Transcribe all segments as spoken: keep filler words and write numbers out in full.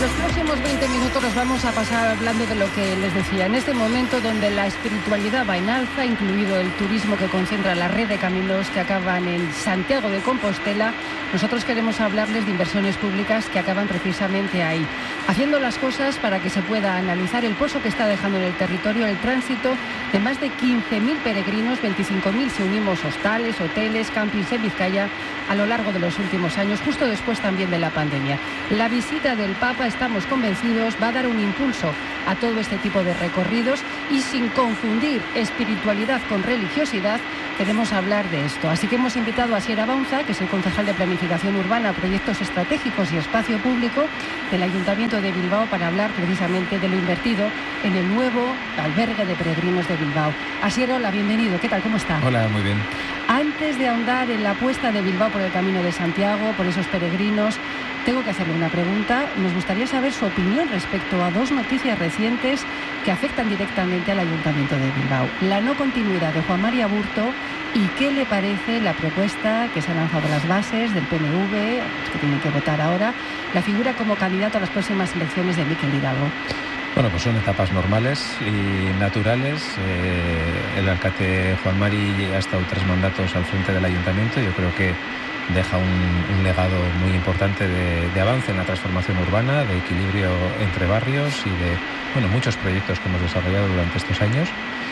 Los próximos veinte minutos los vamos a pasar hablando de lo que les decía. En este momento donde la espiritualidad va en alza, incluido el turismo que concentra la red de caminos que acaban en Santiago de Compostela, nosotros queremos hablarles de inversiones públicas que acaban precisamente ahí, haciendo las cosas para que se pueda analizar el pozo que está dejando en el territorio el tránsito de más de quince mil peregrinos, veinticinco mil si unimos hostales, hoteles, campings en Vizcaya a lo largo de los últimos años, justo después también de la pandemia. La visita del Papa, estamos convencidos, va a dar un impulso a todo este tipo de recorridos y sin confundir espiritualidad con religiosidad, queremos hablar de esto. Así que hemos invitado a Asier Abaunza, que es el concejal de Planificación Urbana, Proyectos Estratégicos y Espacio Público del Ayuntamiento de Bilbao, para hablar precisamente de lo invertido en el nuevo albergue de peregrinos de Bilbao. Asier, hola, bienvenido. ¿Qué tal? ¿Cómo está? Hola, muy bien. Antes de ahondar en la apuesta de Bilbao por el Camino de Santiago, por esos peregrinos, tengo que hacerle una pregunta. Nos gustaría saber su opinión respecto a dos noticias recientes que afectan directamente al Ayuntamiento de Bilbao. La no continuidad de Juan Mari Aburto y qué le parece la propuesta que se ha lanzado a las bases del P N V, que tienen que votar ahora, la figura como candidato a las próximas elecciones de Mikel Hidalgo. Bueno, pues son etapas normales y naturales. Eh, el alcalde Juan Mari ha estado tres mandatos al frente del ayuntamiento. Yo creo que deja un, un legado muy importante de, de avance en la transformación urbana, de equilibrio entre barrios y de bueno muchos proyectos que hemos desarrollado durante estos años.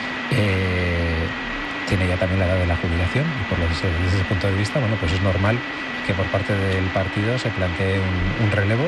Eh, tiene ya también la edad de la jubilación y por lo que desde ese punto de vista, bueno, pues es normal que por parte del partido se plantee un, un relevo.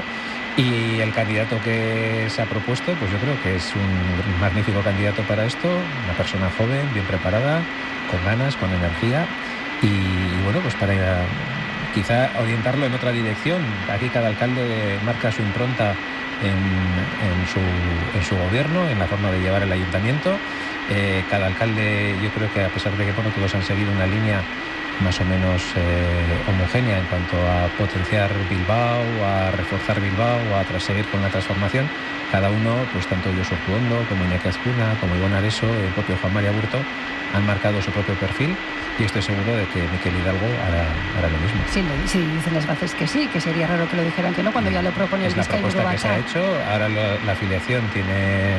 Y el candidato que se ha propuesto, pues yo creo que es un magnífico candidato para esto, una persona joven, bien preparada, con ganas, con energía y, y bueno, pues para eh, quizá orientarlo en otra dirección. Aquí cada alcalde marca su impronta en, en, su, en su gobierno, en la forma de llevar el ayuntamiento. Eh, cada alcalde, yo creo que a pesar de que bueno, todos han seguido una línea más o menos eh, homogénea en cuanto a potenciar Bilbao, a reforzar Bilbao, a seguir con la transformación, cada uno, pues tanto Josu Ortuondo como Iñaki Azcuna, como Ibon Areso, el propio Juan Mari Aburto, han marcado su propio perfil y estoy seguro de que Mikel Hidalgo hará, hará lo mismo. Sí, sí, dicen las bases que sí, que sería raro que lo dijeran que no cuando ya lo propone el Vizcaya. Es la propuesta que se ha hecho, ahora lo, la afiliación tiene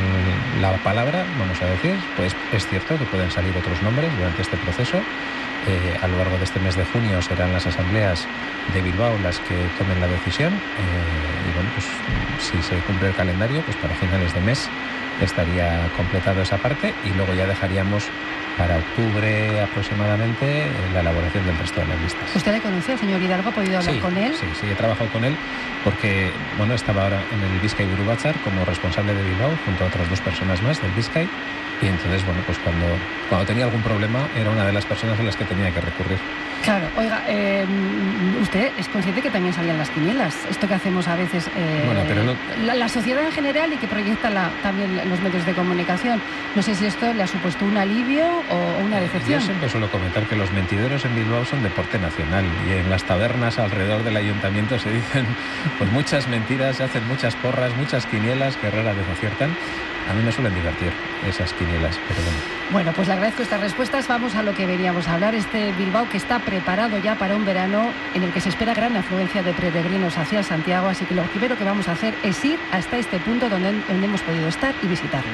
el, la palabra, vamos a decir, pues es cierto que pueden salir otros nombres durante este proceso. Eh, a lo largo de este mes de junio serán las asambleas de Bilbao las que tomen la decisión eh, y bueno, pues si se cumple el calendario, pues para finales de mes estaría completado esa parte y luego ya dejaríamos para octubre aproximadamente la elaboración del resto de las listas. ¿Usted le conoce al señor Hidalgo? ¿Ha podido hablar sí, con él? Sí, sí, he trabajado con él porque bueno, estaba ahora en el Bizkai Buru Batzar como responsable de Bilbao junto a otras dos personas más del Bizkai. Y entonces, bueno, pues cuando, cuando tenía algún problema era una de las personas a las que tenía que recurrir. Claro, oiga, eh, usted es consciente que también salían las quinielas, esto que hacemos a veces eh, bueno, pero no... la, la sociedad en general y que proyecta la, también los medios de comunicación. No sé si esto le ha supuesto un alivio o una decepción. Yo siempre suelo comentar que los mentideros en Bilbao son deporte nacional y en las tabernas alrededor del ayuntamiento se dicen pues muchas mentiras, se hacen muchas porras, muchas quinielas que rara vez aciertan. A mí me suelen divertir esas quinielas, pero bueno. Bueno, pues le agradezco estas respuestas. Vamos a lo que veníamos a hablar. Este Bilbao que está preparado ya para un verano en el que se espera gran afluencia de peregrinos hacia Santiago. Así que lo primero que vamos a hacer es ir hasta este punto donde, donde hemos podido estar y visitarlo.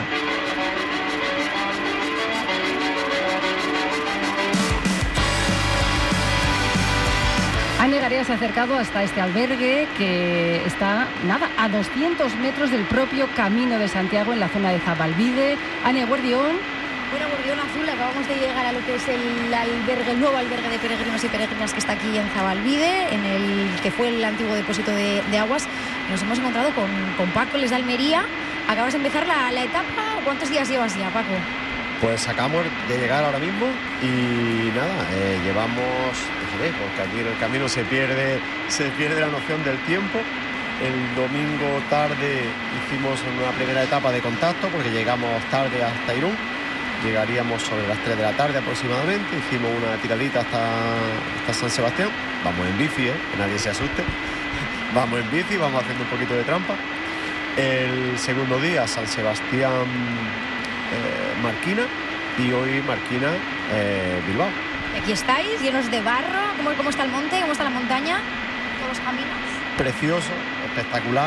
Ane Garea se ha acercado hasta este albergue que está, nada, a doscientos metros del propio Camino de Santiago en la zona de Zabalbide. Ane, Guardión. Bueno, Guardión Azul, acabamos de llegar a lo que es el albergue, el nuevo albergue de peregrinos y peregrinas que está aquí en Zabalbide, en el que fue el antiguo depósito de, de aguas. Nos hemos encontrado con, con Paco, les de Almería. Acabas de empezar la, la etapa. ¿Cuántos días llevas ya, Paco? Pues acabamos de llegar ahora mismo y nada, eh, llevamos, pues, porque aquí en el camino se pierde, se pierde la noción del tiempo. El domingo tarde hicimos una primera etapa de contacto porque llegamos tarde hasta Irún. Llegaríamos sobre las tres de la tarde aproximadamente. Hicimos una tiradita hasta, hasta San Sebastián. Vamos en bici, ¿eh? Que nadie se asuste. Vamos en bici, vamos haciendo un poquito de trampa. El segundo día, San Sebastián, eh, Marquina. Y hoy Marquina, eh, Bilbao. Aquí estáis, llenos de barro. ¿Cómo, ¿Cómo está el monte? ¿Cómo está la montaña? ¿Todos los caminos? Precioso, espectacular.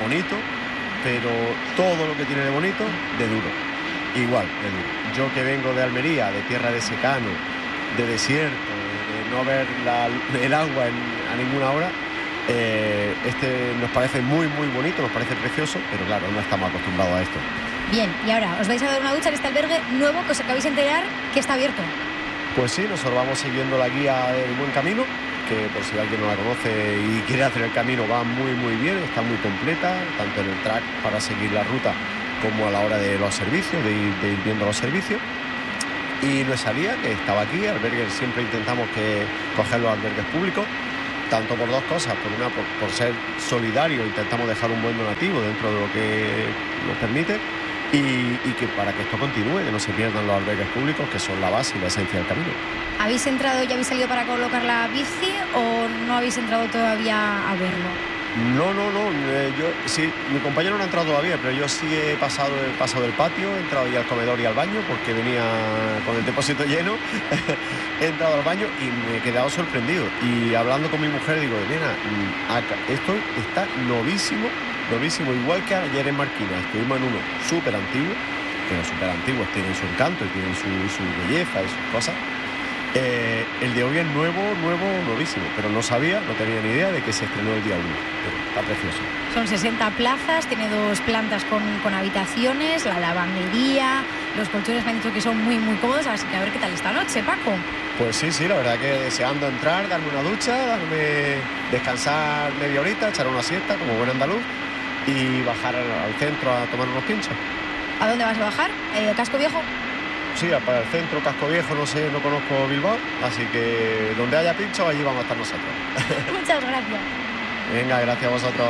bonito, pero todo lo que tiene de bonito, de duro. Igual, de duro. Yo que vengo de Almería, de tierra de secano, de desierto, de, de no ver la, el agua en, a ninguna hora, eh, este nos parece muy, muy bonito, nos parece precioso, pero claro, no estamos acostumbrados a esto. Bien, y ahora, os vais a dar una ducha en este albergue nuevo que os acabáis de enterar que está abierto. Pues sí, nosotros vamos siguiendo la guía del Buen Camino, que por si alguien no la conoce y quiere hacer el camino, va muy muy bien, está muy completa, tanto en el track para seguir la ruta como a la hora de los servicios, de ir, de ir viendo los servicios. Y Nuestra Lía, que estaba aquí, albergues, siempre intentamos que coger los albergues públicos, tanto por dos cosas, por una, por, por ser solidario, intentamos dejar un buen donativo dentro de lo que nos permite, y, y que para que esto continúe, que no se pierdan los albergues públicos, que son la base y la esencia del camino. ¿Habéis entrado y habéis salido para colocar la bici o no habéis entrado todavía a verlo? No, no, no, eh, yo sí, mi compañero no ha entrado todavía, pero yo sí he pasado el paso del patio, he entrado ya al comedor y al baño porque venía con el depósito lleno, he entrado al baño y me he quedado sorprendido. Y hablando con mi mujer digo, nena, acá, esto está novísimo, novísimo, igual que ayer en Marquina, estuvimos en uno súper antiguo, que los súper antiguos tienen su encanto y tienen su, su belleza y sus cosas. Eh, el de hoy es nuevo, nuevo, novísimo, pero no sabía, no tenía ni idea de que se estrenó el día uno. Está precioso. Son sesenta plazas, tiene dos plantas con, con habitaciones, la lavandería, los colchones me han dicho que son muy, muy cómodos, así que a ver qué tal esta noche, Paco. Pues sí, sí, la verdad que deseando entrar, darme una ducha, darme, descansar media horita, echar una siesta como buen andaluz y bajar al, al centro a tomar unos pinchos. ¿A dónde vas a bajar? ¿Eh, ¿Casco Viejo? Sí, para el centro, Casco Viejo, no sé, no conozco Bilbao, así que donde haya pincho, allí vamos a estar nosotros. Muchas gracias. Venga, gracias a vosotros.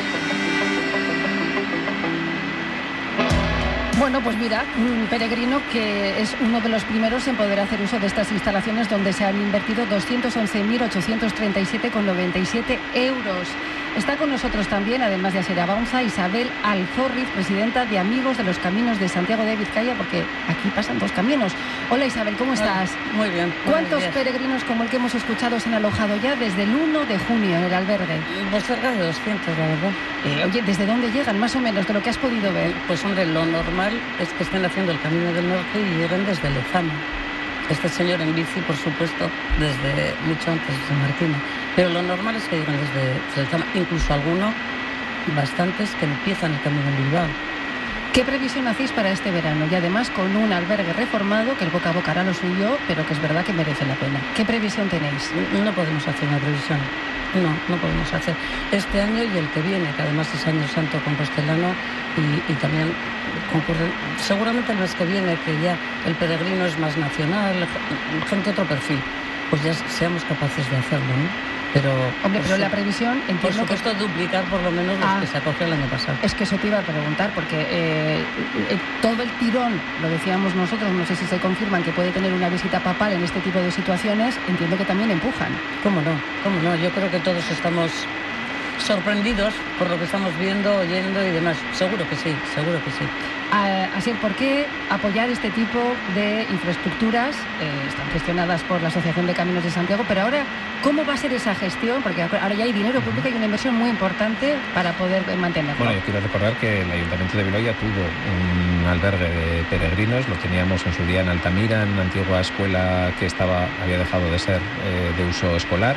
Bueno, pues mira, un peregrino que es uno de los primeros en poder hacer uso de estas instalaciones donde se han invertido doscientos once mil ochocientos treinta y siete con noventa y siete euros. Está con nosotros también, además de Asier Abaunza, Isabel Alzorriz, presidenta de Amigos de los Caminos de Santiago de Vizcaya, porque aquí pasan dos caminos. Hola Isabel, ¿cómo estás? Muy bien. ¿Cuántos peregrinos como el que hemos escuchado se han alojado ya desde el uno de junio en el albergue? Pues cerca de doscientos, la verdad. Eh, oye, ¿desde dónde llegan, más o menos, de lo que has podido ver? Pues hombre, lo normal es que estén haciendo el Camino del Norte y lleguen desde Lezama. Este señor en bici, por supuesto, desde mucho antes de Martina. Pero lo normal es que lleguen desde Lezama, incluso algunos, bastantes, que empiezan el Camino en Bilbao. ¿Qué previsión hacéis para este verano? Y además con un albergue reformado, que el boca a boca hará lo suyo, pero que es verdad que merece la pena. ¿Qué previsión tenéis? No podemos hacer una previsión. No, no podemos hacer. Este año y el que viene, que además es Año Santo Compostelano, y, y también concurren, seguramente el mes que viene, que ya el peregrino es más nacional, gente otro perfil, pues ya seamos capaces de hacerlo, ¿no? Pero, Hombre, pues, pero la previsión, entiendo por supuesto, que duplicar por lo menos los ah, que se acogió el año pasado. Es que eso te iba a preguntar, porque eh, eh, todo el tirón, lo decíamos nosotros, no sé si se confirman que puede tener una visita papal en este tipo de situaciones, entiendo que también empujan. ¿Cómo no? ¿Cómo no? Yo creo que todos estamos sorprendidos por lo que estamos viendo, oyendo y demás. Seguro que sí, seguro que sí. Uh, así, ¿por qué apoyar este tipo de infraestructuras? Eh, están gestionadas por la Asociación de Caminos de Santiago, pero ahora, ¿cómo va a ser esa gestión? Porque ahora ya hay dinero público y una inversión muy importante para poder mantenerlo. Bueno, yo quiero recordar que el Ayuntamiento de Bilbao ya tuvo un albergue de peregrinos, lo teníamos en su día en Altamira, en una antigua escuela que estaba había dejado de ser eh, de uso escolar.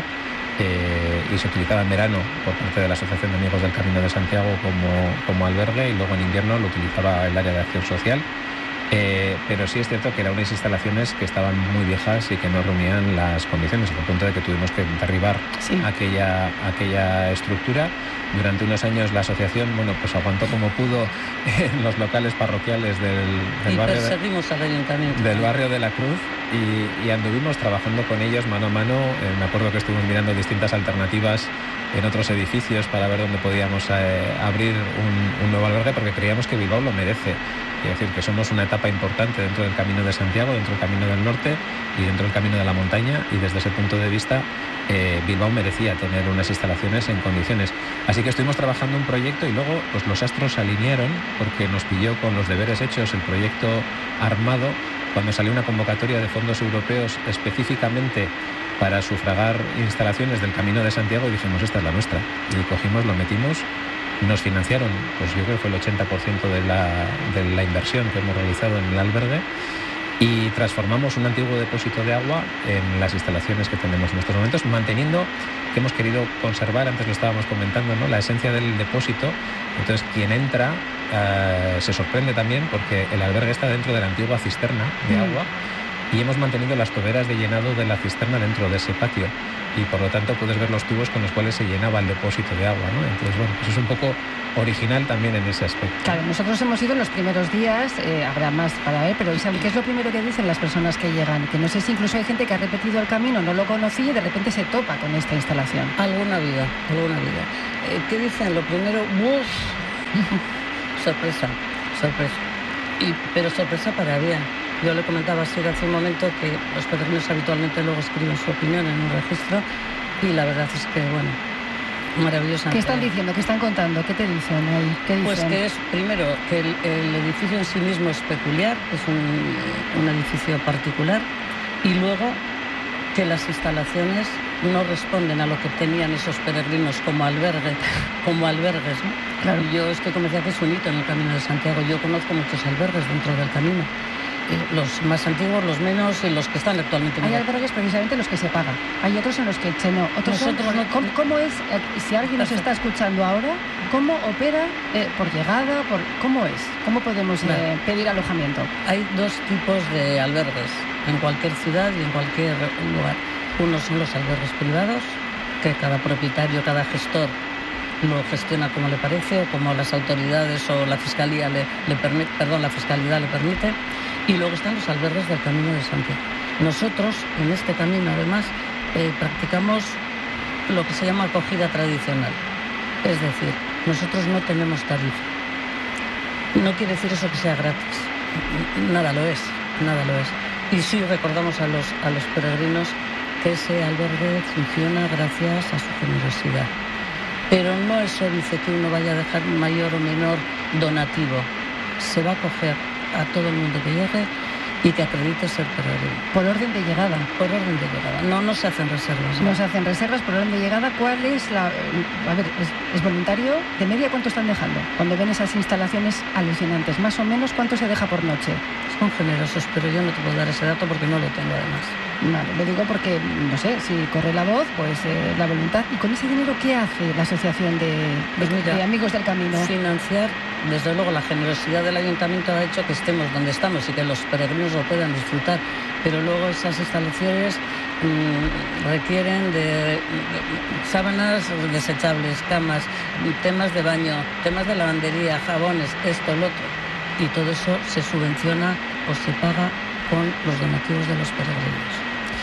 Eh, y se utilizaba en verano por parte de la Asociación de Amigos del Camino de Santiago como, como albergue, y luego en invierno lo utilizaba el área de acción social. Eh, pero sí es cierto que eran unas instalaciones que estaban muy viejas y que no reunían las condiciones, al punto de que tuvimos que derribar sí. aquella, aquella estructura. Durante unos años la asociación, bueno, pues aguantó como pudo en los locales parroquiales del, del, y barrio, perseguimos de, al ayuntamiento. del barrio de la Cruz y, y anduvimos trabajando con ellos mano a mano. Eh, me acuerdo que estuvimos mirando distintas alternativas en otros edificios para ver dónde podíamos eh, abrir un, un nuevo albergue, porque creíamos que Bilbao lo merece. Es decir, que somos una etapa importante dentro del Camino de Santiago, dentro del Camino del Norte y dentro del Camino de la Montaña, y desde ese punto de vista eh, Bilbao merecía tener unas instalaciones en condiciones. Así que estuvimos trabajando un proyecto y luego pues los astros se alinearon, porque nos pilló con los deberes hechos el proyecto armado cuando salió una convocatoria de fondos europeos específicamente para sufragar instalaciones del Camino de Santiago, y dijimos, esta es la nuestra. Y cogimos, lo metimos nos financiaron, pues yo creo que fue el ochenta por ciento de la, de la inversión que hemos realizado en el albergue, y transformamos un antiguo depósito de agua en las instalaciones que tenemos en estos momentos, manteniendo que hemos querido conservar, antes lo estábamos comentando, ¿no?, la esencia del depósito. Entonces quien entra eh, se sorprende también porque el albergue está dentro de la antigua cisterna de agua y hemos mantenido las toberas de llenado de la cisterna dentro de ese patio, y por lo tanto puedes ver los tubos con los cuales se llenaba el depósito de agua, ¿no? Entonces, bueno, pues es un poco original también en ese aspecto. Claro, nosotros hemos ido en los primeros días, eh, habrá más para ver, pero Isabel, ¿qué es lo primero que dicen las personas que llegan? Que no sé si incluso hay gente que ha repetido el camino, no lo conocía y de repente se topa con esta instalación. Alguna vida, alguna vida. Eh, ¿Qué dicen? Lo primero, ¡buf! sorpresa, sorpresa. Y, pero sorpresa para bien. Yo le comentaba así hace un momento que los peregrinos habitualmente luego escriben su opinión en un registro, y la verdad es que, bueno, maravillosa. ¿Qué están diciendo? ¿Qué están contando? ¿Qué te dicen ahí? ¿Qué dicen? Pues que es, primero, que el, el edificio en sí mismo es peculiar, es un, un edificio particular, y luego que las instalaciones no responden a lo que tenían esos peregrinos como albergue, como albergues, ¿no? Claro. Yo estoy convencida que es un hito en el Camino de Santiago. Yo conozco muchos albergues dentro del camino. Los más antiguos, los menos, y los que están actualmente. Hay albergues precisamente los que se pagan. Hay otros en los que che, no. Otros Nosotros son, no. ¿cómo, ¿Cómo es? Eh, si alguien nos está escuchando ahora, ¿cómo opera? Eh, ¿Por llegada? Por, ¿Cómo es? ¿Cómo podemos eh, Vale. pedir alojamiento? Hay dos tipos de albergues en cualquier ciudad y en cualquier lugar. Unos son los albergues privados, que cada propietario, cada gestor lo gestiona como le parece, o como las autoridades o la fiscalía le, le permite, perdón, la fiscalidad le permite. Y luego están los albergues del Camino de Santiago. Nosotros, en este camino, además, eh, practicamos lo que se llama acogida tradicional. Es decir, nosotros no tenemos tarifa. No quiere decir eso que sea gratis. Nada lo es, nada lo es. Y sí recordamos a los, a los peregrinos que ese albergue funciona gracias a su generosidad. Pero no eso dice que uno vaya a dejar mayor o menor donativo. Se va a acoger a todo el mundo que llegue y que acredite ser peregrino. Por orden de llegada. Por orden de llegada. No, no se hacen reservas. No, no se hacen reservas por orden de llegada. ¿Cuál es la...? A ver, ¿es, es voluntario? ¿De media cuánto están dejando? Cuando ven esas instalaciones alucinantes, más o menos, ¿cuánto se deja por noche? Son generosos, pero yo no te puedo dar ese dato porque no lo tengo además. Vale, lo digo porque, no sé, si corre la voz, pues eh, la voluntad. ¿Y con ese dinero qué hace la Asociación de, de, pues mira, de Amigos del Camino? Financiar, desde luego, la generosidad del Ayuntamiento ha hecho que estemos donde estamos y que los peregrinos lo puedan disfrutar. Pero luego esas instalaciones mmm, requieren de, de sábanas desechables, camas, temas de baño, temas de lavandería, jabones, esto, lo otro. Y todo eso se subvenciona o se paga con los donativos de los peregrinos.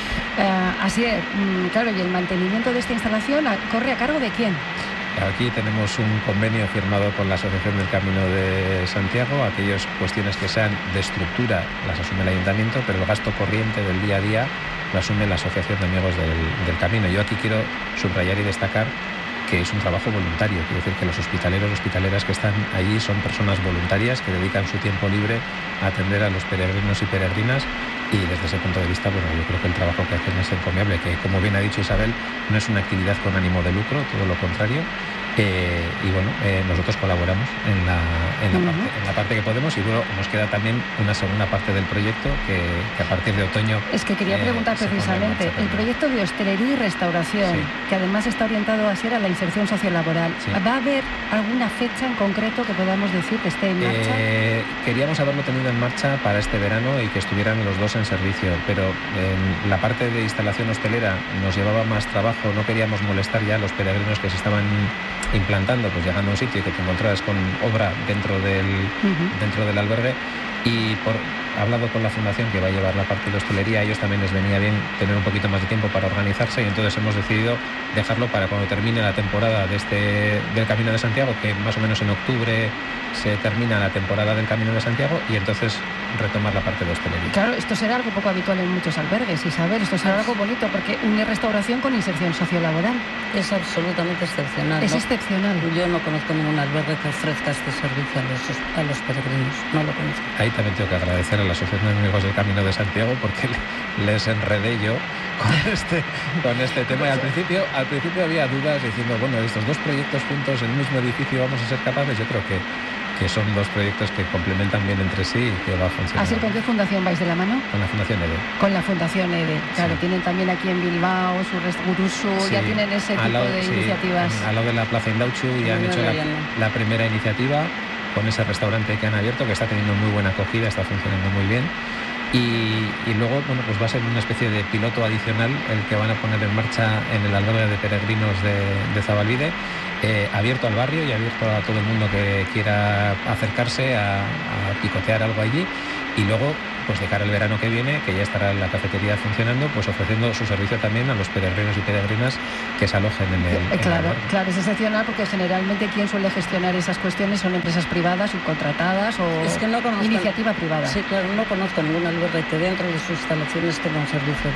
Uh, así es, mm, claro, y el mantenimiento de esta instalación corre a cargo de quién. Aquí tenemos un convenio firmado con la Asociación del Camino de Santiago. Aquellas cuestiones que sean de estructura las asume el Ayuntamiento, pero el gasto corriente del día a día lo asume la Asociación de Amigos del, del Camino. Yo aquí quiero subrayar y destacar que es un trabajo voluntario, quiere decir que los hospitaleros, hospitaleras que están allí son personas voluntarias que dedican su tiempo libre a atender a los peregrinos y peregrinas, y desde ese punto de vista, bueno, yo creo que el trabajo que hacen es encomiable, que como bien ha dicho Isabel, no es una actividad con ánimo de lucro, todo lo contrario. Eh, y bueno, eh, nosotros colaboramos en la, en, la uh-huh. parte, en la parte que podemos, y luego nos queda también una segunda parte del proyecto que, que a partir de otoño... Es que quería preguntar eh, precisamente, el proyecto de hostelería y restauración, sí, que además está orientado a ser a la inserción sociolaboral, sí. ¿Va a haber alguna fecha en concreto que podamos decir que esté en marcha? Eh, queríamos haberlo tenido en marcha para este verano y que estuvieran los dos en servicio, pero en la parte de instalación hostelera nos llevaba más trabajo, no queríamos molestar ya a los peregrinos que se estaban implantando, pues llegando a un sitio y que te encontraras con obra dentro del, uh-huh. dentro del albergue, y por hablado con la fundación que va a llevar la parte de hostelería, a ellos también les venía bien tener un poquito más de tiempo para organizarse, y entonces hemos decidido dejarlo para cuando termine la temporada de este del Camino de Santiago, que más o menos en octubre se termina la temporada del Camino de Santiago, y entonces retomar la parte de hostelería. Claro, esto será algo poco habitual en muchos albergues, Isabel, esto será algo bonito porque une restauración con inserción sociolaboral. Es absolutamente excepcional. Es ¿no? excepcional. Yo no conozco ningún albergue que ofrezca este servicio a los, a los peregrinos, no lo conozco. Ahí también tengo que agradecer a la Asociación de Amigos del Camino de Santiago porque les enredé yo con este, con este tema y al principio, al principio había dudas diciendo, bueno, estos dos proyectos juntos en el mismo edificio vamos a ser capaces. Yo creo que, que son dos proyectos que complementan bien entre sí y que va a funcionar. ¿Así con qué fundación vais de la mano? Con la Fundación EDE. Con la Fundación EDE, claro, Sí. Tienen también aquí en Bilbao su rest- Gurusu, Sí, ya tienen ese al tipo lado- de sí, iniciativas. Al lado de la Plaza Indauchu ya han No, hecho no, la, ya no. la primera iniciativa con ese restaurante que han abierto, que está teniendo muy buena acogida, está funcionando muy bien. Y, y luego, bueno, pues va a ser una especie de piloto adicional el que van a poner en marcha en el albergue de peregrinos de, de Zabalbide, eh, abierto al barrio y abierto a todo el mundo que quiera acercarse a, a picotear algo allí. Y luego, pues de cara al verano que viene, que ya estará la cafetería funcionando, pues ofreciendo su servicio también a los peregrinos y peregrinas que se alojen en el, en el Claro, albergue. claro, es excepcional porque generalmente quien suele gestionar esas cuestiones son empresas privadas, subcontratadas o Es que no conozco- iniciativa privada. Sí, claro, no conozco ningún albergue que dentro de sus instalaciones tenga un servicio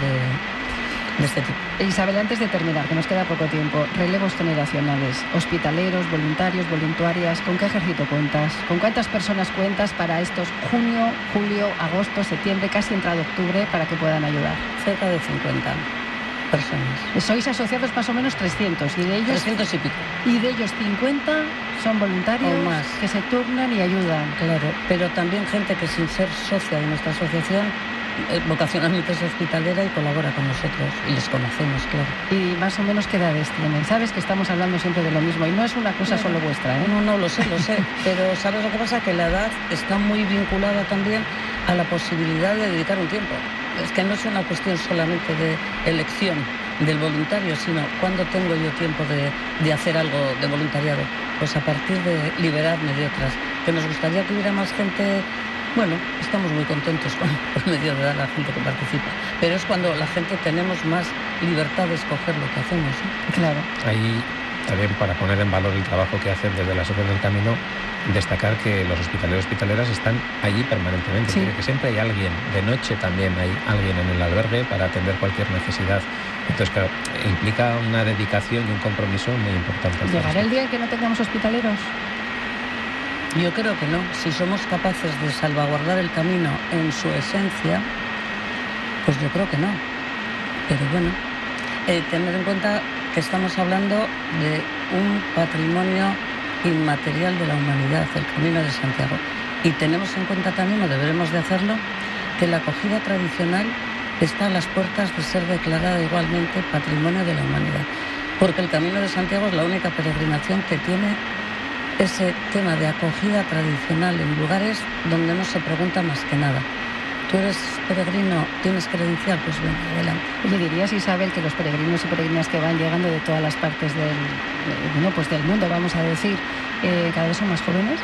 de, de este tipo. Isabel, antes de terminar, que nos queda poco tiempo, relevos generacionales, hospitaleros, voluntarios, voluntarias, ¿con qué ejército cuentas? ¿Con cuántas personas cuentas para estos junio, julio, agosto, septiembre, casi entrado octubre, para que puedan ayudar? Cerca de cincuenta personas. Sois asociados más o menos trescientos y de ellos trescientos y pico. y de ellos cincuenta son voluntarios O más. que se turnan y ayudan. Claro, pero también gente que sin ser socia de nuestra asociación eh, vocacionalmente es hospitalera y colabora con nosotros y les conocemos, claro. Y más o menos qué edades tienen. Sabes que estamos hablando siempre de lo mismo y no es una cosa solo vuestra, ¿eh? No, no, lo sé, lo sé, pero ¿sabes lo que pasa? Que la edad está muy vinculada también a la posibilidad de dedicar un tiempo. Es que no es una cuestión solamente de elección del voluntario, sino cuándo tengo yo tiempo de, de hacer algo de voluntariado. Pues a partir de liberarme de otras. Que nos gustaría que hubiera más gente. Bueno, estamos muy contentos con el medio de edad, la gente que participa, pero es cuando la gente tenemos más libertad de escoger lo que hacemos, ¿eh? Claro. Ahí también, para poner en valor el trabajo que hacen desde la Asociación del Camino, destacar que los hospitaleros y hospitaleras están allí permanentemente. Sí. Es decir, que siempre hay alguien, de noche también hay alguien en el albergue para atender cualquier necesidad. Entonces, claro, implica una dedicación y un compromiso muy importante. ¿Llegará el día en que no tengamos hospitaleros? Yo creo que no. Si somos capaces de salvaguardar el camino en su esencia, pues yo creo que no. Pero bueno, eh, tener en cuenta que estamos hablando de un patrimonio inmaterial de la humanidad, el Camino de Santiago. Y tenemos en cuenta también, o deberemos de hacerlo, que la acogida tradicional está a las puertas de ser declarada igualmente patrimonio de la humanidad. Porque el Camino de Santiago es la única peregrinación que tiene ese tema de acogida tradicional en lugares donde no se pregunta más que nada. Tú eres peregrino, tienes credencial, pues ven, adelante. Oye, dirías, Isabel, que los peregrinos y peregrinas que van llegando de todas las partes del, eh, bueno, pues del mundo, vamos a decir, eh, cada vez son más jóvenes.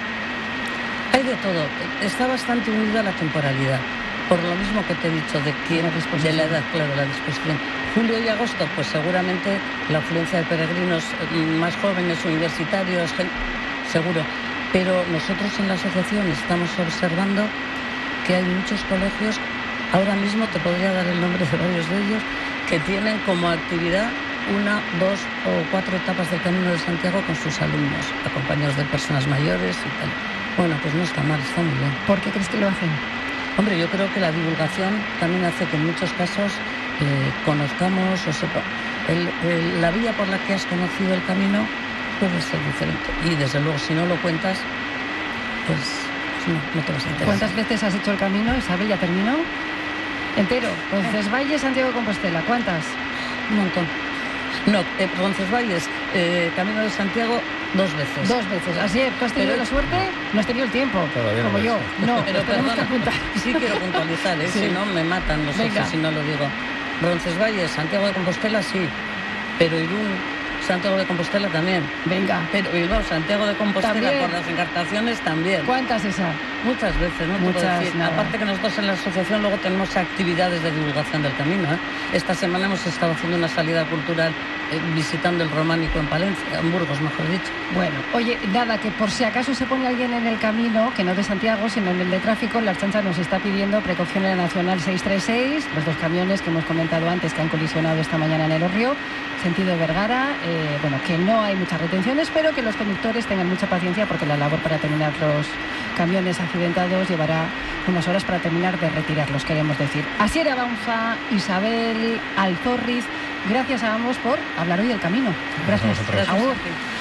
Hay de todo. Está bastante unida a la temporalidad. Por lo mismo que te he dicho de que La disposición. de la edad, claro, la disposición. Julio y agosto, pues seguramente la afluencia de peregrinos eh, más jóvenes, universitarios, gen- seguro. Pero nosotros en la asociación estamos observando que hay muchos colegios, ahora mismo te podría dar el nombre de varios de ellos, que tienen como actividad una, dos o cuatro etapas del Camino de Santiago con sus alumnos, acompañados de personas mayores y tal. Bueno, pues no está mal, está muy bien. ¿Por qué crees que lo hacen? Hombre, yo creo que la divulgación también hace que en muchos casos eh, conozcamos o sepa. El, el, la vía por la que has conocido el camino puede ser diferente. Y desde luego, si no lo cuentas, pues no, no te vas a enterar. ¿Cuántas veces has hecho el camino, Isabel? ¿Ya terminó? Entero. Roncesvalles, Santiago de Compostela. ¿Cuántas? Un montón. No, eh, Roncesvalles, eh, Camino de Santiago, dos veces. Dos veces. Así es. ¿Tú has tenido Pero- la suerte? No has tenido el tiempo. Todavía no como lo yo. sé. No, Pero pero tenemos que perdona, apuntar. sí quiero puntualizar, ¿eh? Sí. Si no me matan los Venga. ojos si no lo digo. Roncesvalles, Santiago de Compostela, sí. Pero Irún, Santiago de Compostela también. Venga. Pero Bilbao, Santiago de Compostela, También. por las encartaciones también. ¿Cuántas esa? Muchas veces, no te puedo Muchas, decir. nada. Aparte que nosotros en la asociación luego tenemos actividades de divulgación del camino, ¿eh? Esta semana hemos estado haciendo una salida cultural eh, visitando el Románico en Palencia, en Burgos, mejor dicho. Bueno, oye, nada, que por si acaso se pone alguien en el camino, que no de Santiago, sino en el de tráfico, la Ertzaintza nos está pidiendo precaución en la Nacional seiscientos treinta y seis, los dos camiones que hemos comentado antes que han colisionado esta mañana en el Orrio, sentido Vergara, eh, bueno, que no hay muchas retenciones, pero que los conductores tengan mucha paciencia porque la labor para terminar los camiones accidentados llevará unas horas para terminar de retirarlos, queremos decir. Asier Abaunza, Isabel Alzorriz, gracias a ambos por hablar hoy del camino. Gracias. Gracias a vosotros. Agur.